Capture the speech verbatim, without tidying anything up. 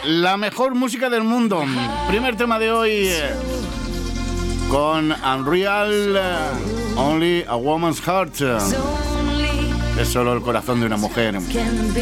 la mejor música del mundo. Primer tema de hoy eh, con Unreal, uh, Only a Woman's Heart. Es solo el corazón de una mujer.